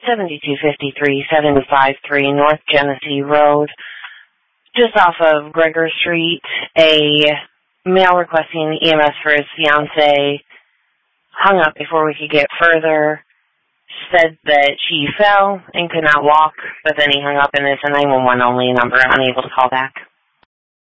7253-753 North Genesee Road, just off of Gregor Street. A male requesting EMS for his fiancée hung up before we could get further, said that she fell and could not walk, but then he hung up and it's a 911 only number, unable to call back.